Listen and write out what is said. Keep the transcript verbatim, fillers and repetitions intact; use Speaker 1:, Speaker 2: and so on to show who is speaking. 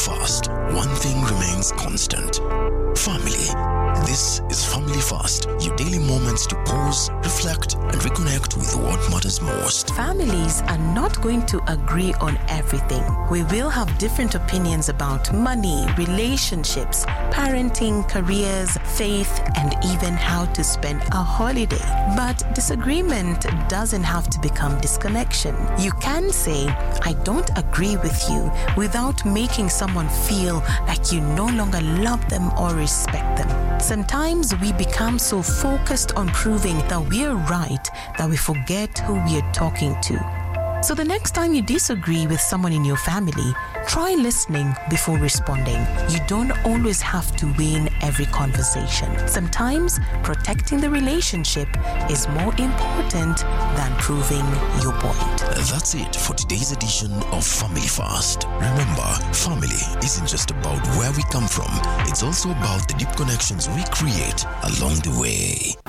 Speaker 1: Fast, one thing remains constant. Family. This is Family Fast, your daily moments to pause, reflect, and reconnect with what matters most.
Speaker 2: Families are not going to agree on everything. We will have different opinions about money, relationships, parenting, careers, faith, and even how to spend a holiday. But disagreement doesn't have to become disconnection. You can say, I don't agree with you, without making someone feel like you no longer love them or respect them. Sometimes we become so focused on proving that we're right that we forget who we're talking to. So the next time you disagree with someone in your family, try listening before responding. You don't always have to win every conversation. Sometimes protecting the relationship is more important than proving your point.
Speaker 1: That's it for today's edition of Family Fast. Remember, family isn't just about where we come from. It's also about the deep connections we create along the way.